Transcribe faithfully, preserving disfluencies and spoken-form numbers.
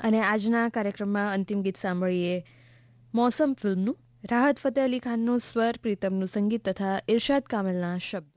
અને આજના કાર્યક્રમમાં અંતિમ ગીત સાંભળીએ મોસમ ફિલ્મનું. રાહત ફતેહ અલી ખાનનો સ્વર, પ્રીતમનું સંગીત તથા ઇરશાદ કામલના શબ્દ.